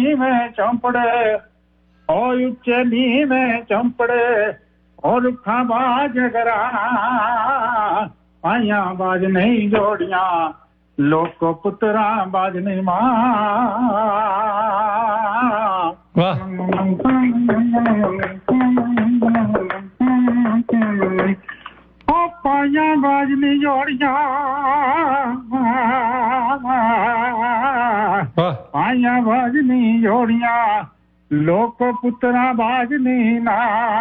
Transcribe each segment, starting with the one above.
में चौंपड़े और उच्चे नी में चौंपड़े और रुखा बाज गरा पाइया बाज नहीं जोड़िया लोक पुत्रा बाज नहीं मां पाइया बाज नहीं जोड़िया पाइया बाज नहीं जोड़िया लोक पुत्रा बाज नहीं ना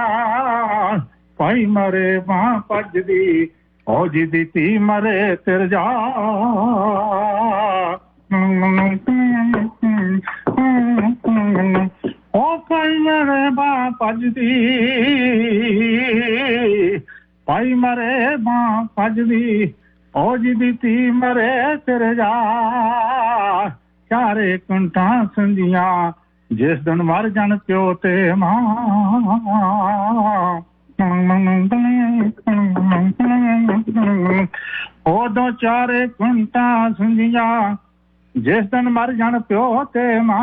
पाई मरे मां भजदी ओ जी धी मरे तिर जा ओ पाई मरे मां भजदी पाई मरे मां भजदी ओ जी धी मरे तिर जा चारे कुंठा संजिया जिस दिन मर जान प्यो ते मां ओदों चारे कुंठा संजिया जिस दिन मर जान प्यो ते मां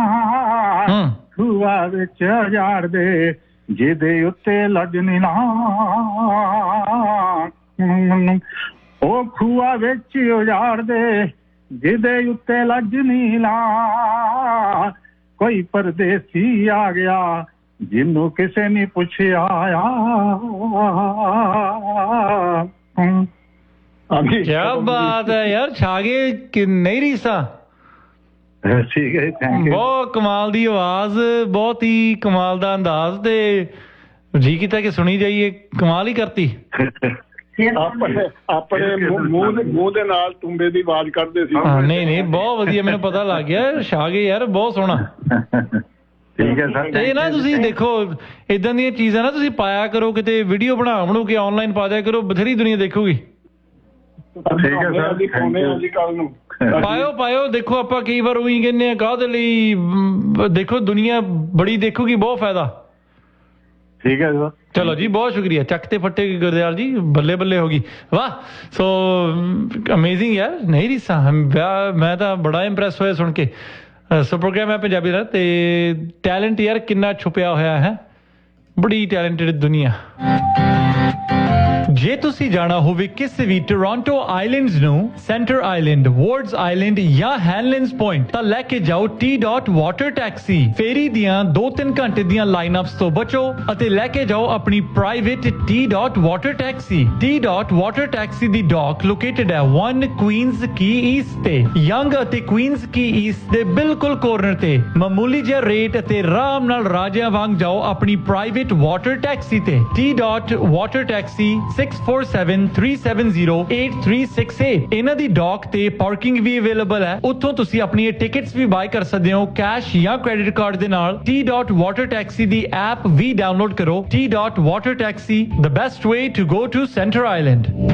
खूआ विच उजाड़ दे जिदे उत्ते लजनी ना ओ खूआ विच उजाड़ दे जिदे उत्ते लजनी ला कोई परदेसी आ गया जिन्नू किसे नहीं पूछया क्या बात है यार छागे कि नहीं रीसा ठीक है थैंक यू बहुत कमाल दी आवाज बहुत ही कमाल दा अंदाज ते जी कीता कि सुनी जाइए कमाल ही करती ਆਪਣੇ ਮੂੰਹ ਦੇ ਨਾਲ ਤੁੰਬੇ ਦੀ ਆਵਾਜ਼ ਕੱਢਦੇ ਸੀ ਨਹੀਂ ਬਹੁਤ ਵਧੀਆ ਮੈਨੂੰ ਪਤਾ ਲੱਗ ਗਿਆ ਛਾਗੇ ਯਾਰ ਬਹੁਤ ਸੋਹਣਾ ਠੀਕ ਹੈ ਸਰ ਇਹ ਨਾ ਤੁਸੀਂ ਦੇਖੋ ਇਦਾਂ ਦੀਆਂ ਚੀਜ਼ਾਂ ਨਾ ਤੁਸੀਂ ਪਾਇਆ ਕਰੋ ਕਿਤੇ ਵੀਡੀਓ ਬਣਾਉਣ ਕੇ ਆਨਲਾਈਨ ਪਾ ਦਿਆ ਕਰੋ ਬਥੇਰੀ ਦੁਨੀਆ ਦੇਖੂਗੀ ਠੀਕ ਹੈ ਸਰ ਜੀ ਕੱਲ ਨੂੰ ਪਾਇਓ ਦੇਖੋ ਆਪਾਂ ਕਈ ਵਾਰ ਉਹੀ ਕਹਿੰਦੇ ਆ ਕਾਹਦੇ ਲਈ ਦੇਖੋ ਦੁਨੀਆ ਬੜੀ ਦੇਖੂਗੀ ਬਹੁਤ ਫਾਇਦਾ ठीक है सर चलो जी बहुत शुक्रिया चकते फट्टे गुरदयाल जी बल्ले बल्ले होगी वाह सो अमेजिंग यार नहीं रीसा मैं तो बड़ा इंप्रैस होया सुन के सो प्रोग्राम है पंजाबी दा ते टैलेंट यार कितना छुपया होया है बड़ी टैलेंटेड दुनिया ਜੇ ਤੁਸੀਂ ਜਾਣਾ ਹੋਵੇ ਕਿਸੇ ਵੀ ਟੋਰਾਂਟੋ ਆਈਲੈਂਡਸ ਨੂੰ ਸੈਂਟਰ ਆਈਲੈਂਡ ਵਾਰਡਸ ਆਈਲੈਂਡ ਜਾਂ ਹੈਨਲਿੰਸ ਪੁਆਇੰਟ ਤਾਂ ਲੈ ਕੇ ਜਾਓ ਟੀ ਡਾਟ ਵਾਟਰ ਟੈਕਸੀ ਫੇਰੀ ਦੀਆਂ 2-3 ਘੰਟੇ ਦੀਆਂ ਲਾਈਨਅਪਸ ਤੋਂ ਬਚੋ ਅਤੇ ਲੈ ਕੇ ਜਾਓ ਆਪਣੀ private T dot water taxi T dot water taxi ਦੀ ਡੌਕ ਲੋਕੇਟਡ ਹੈ 1 ਕੁਈਨਜ਼ ਕੀ ਈਸਟ ਤੇ ਯੰਗ ਅਤੇ ਕੁਈਨਜ਼ ਕੀ ਈਸਟ ਦੇ ਬਿਲਕੁਲ ਕੋਰਨਰ ਤੇ ਮਾਮੂਲੀ ਜਿਹਾ ਰੇਟ ਅਤੇ ਆਰਾਮ ਨਾਲ ਰਾਜਿਆਂ ਵਾਂਗ ਜਾਓ ਆਪਣੀ ਪ੍ਰਾਈਵੇਟ ਵਾਟਰ ਟੈਕਸੀ ਤੇ ਟੀ ਡਾਟ ਵਾਟਰ ਟੈਕਸੀ 6473708368 ਇਹਨਾਂ ਦੀ ਡੌਕ ਤੇ ਪਾਰਕਿੰਗ ਵੀ ਅਵੇਲੇਬਲ ਹੈ ਉੱਥੋਂ ਤੁਸੀਂ ਆਪਣੀ ਟਿਕਟਸ ਵੀ ਬਾਈ ਕਰ ਸਕਦੇ ਹੋ ਕੈਸ਼ ਜਾਂ ਕ੍ਰੈਡਿਟ ਕਾਰਡ ਦੇ ਨਾਲ ਟੀ ਡਾਟ ਵਾਟਰ ਟੈਕਸੀ ਦੀ ਐਪ ਵੀ ਡਾਊਨਲੋਡ ਕਰੋ T dot water taxi the best way to go to centre island